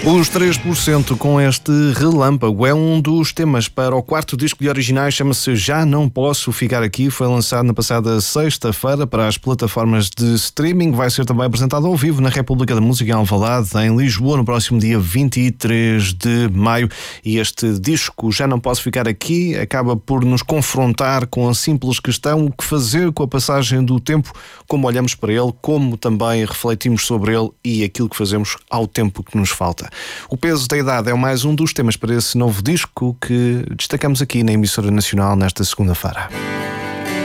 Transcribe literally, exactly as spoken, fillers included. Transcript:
Os três por cento com este relâmpago é um dos temas para o quarto disco de originais, chama-se Já Não Posso Ficar Aqui, foi lançado na passada sexta-feira para as plataformas de streaming, vai ser também apresentado ao vivo na República da Música em Alvalade, em Lisboa, no próximo dia vinte e três de maio, e este disco Já Não Posso Ficar Aqui acaba por nos confrontar com a simples questão: o que fazer com a passagem do tempo, como olhamos para ele, como também refletimos sobre ele e aquilo que fazemos ao tempo que nos falta. O peso da idade é mais um dos temas para esse novo disco que destacamos aqui na emissora nacional nesta segunda-feira.